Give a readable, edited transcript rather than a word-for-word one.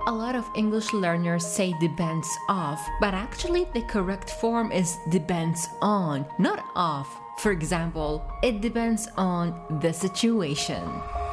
A lot of English learners say depends off, but actually the correct form is depends on, not off. For example, it depends on the situation.